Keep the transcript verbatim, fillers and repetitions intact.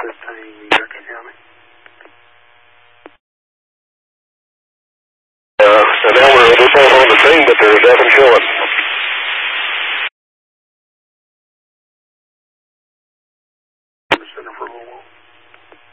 fifteen, New York County. Uh, so now we're, we're both on the scene, but there's nothing showing. Center for a little while.